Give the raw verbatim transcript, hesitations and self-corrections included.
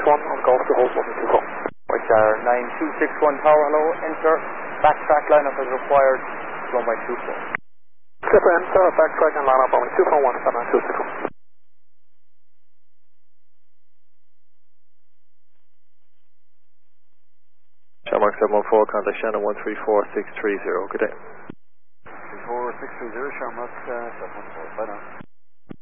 one on golf to hold one two four. White Star nine two six one Tower, hello, enter, backtrack lineup as required, runway two four. Skipper, enter, backtrack and line up runway two four one, seven nine two six one. Shamrock seven one four, contact Shannon one three four six three zero, good day. three four six three zero, Shamrock uh, seven one four, bye now.